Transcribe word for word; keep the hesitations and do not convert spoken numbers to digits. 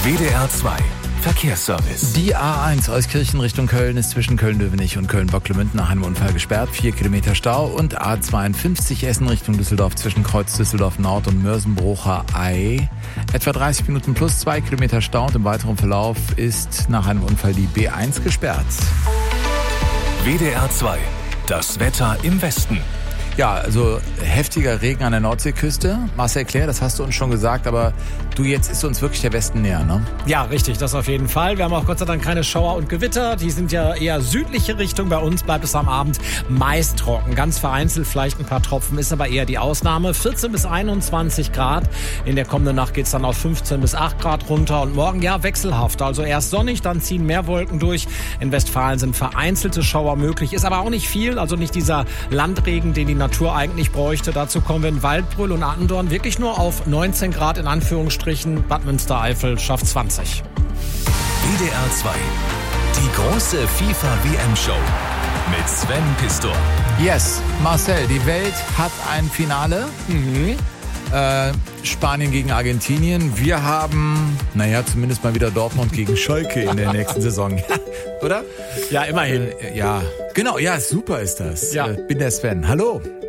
W D R zwei Verkehrsservice. Die A eins Euskirchen Richtung Köln ist zwischen Köln-Löwenich und Köln-Bocklemünden nach einem Unfall gesperrt. Vier Kilometer Stau. Und A zweiundfünfzig Essen Richtung Düsseldorf zwischen Kreuz Düsseldorf Nord und Mörsenbrucher Ei. Etwa dreißig Minuten plus zwei Kilometer Stau. Und im weiteren Verlauf ist nach einem Unfall die B eins gesperrt. W D R zwei. Das Wetter im Westen. Ja, also heftiger Regen an der Nordseeküste. Marcel Claire, das hast du uns schon gesagt, aber du, jetzt ist uns wirklich der Westen näher, ne? Ja, richtig, das auf jeden Fall. Wir haben auch Gott sei Dank keine Schauer und Gewitter. Die sind ja eher südliche Richtung. Bei uns bleibt es am Abend meist trocken. Ganz vereinzelt vielleicht ein paar Tropfen, ist aber eher die Ausnahme. vierzehn bis einundzwanzig Grad. In der kommenden Nacht geht's dann auf fünfzehn bis acht Grad runter. Und morgen, ja, wechselhaft. Also erst sonnig, dann ziehen mehr Wolken durch. In Westfalen sind vereinzelte Schauer möglich. Ist aber auch nicht viel, also nicht dieser Landregen, den die Natur eigentlich bräuchte. Dazu kommen wir in Waldbröl und Attendorn wirklich nur auf neunzehn Grad in Anführungsstrichen. Bad Münstereifel schafft zwanzig. W D R zwei. Die große FIFA-W M-Show mit Sven Pistor. Yes, Marcel, die Welt hat ein Finale. Mhm. Äh, Spanien gegen Argentinien. Wir haben, naja, zumindest mal wieder Dortmund gegen Schalke in der nächsten Saison. Oder? Ja, immerhin. Äh, ja, genau, ja, super ist das. Ja. Äh, bin der Sven. Hallo.